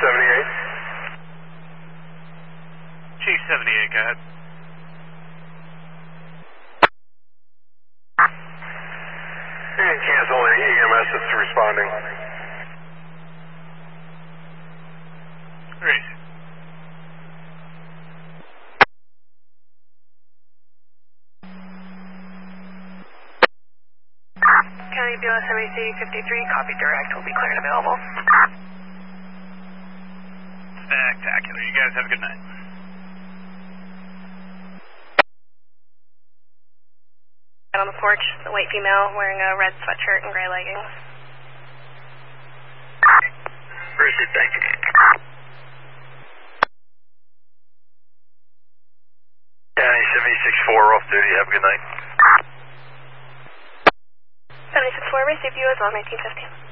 78. Chief 78, go ahead. And cancel any EMS that's responding. Great. County BLS MEC 53, copy direct, will be clear and available. Spectacular. You guys have a good night. On the porch, the white female wearing a red sweatshirt and gray leggings. Appreciate it, thank you. County 76-4 off duty, have a good night. 76-4, receive you as well, 1950.